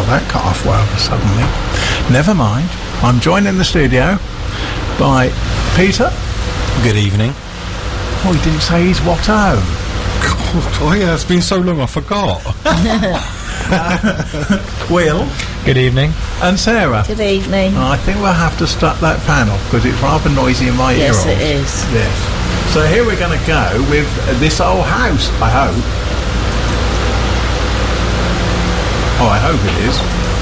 that cut off well suddenly. Never mind. I'm joined in the studio by Peter. Good evening. Oh, he didn't say he's Watto. Oh yeah, it's been so long I forgot. Will. Good evening. And Sarah. Good evening. I think we'll have to start that fan off because it's rather noisy in my ear. Yes, it is. Yes. So here we're going to go with This Old House, I hope. Oh, I hope it is.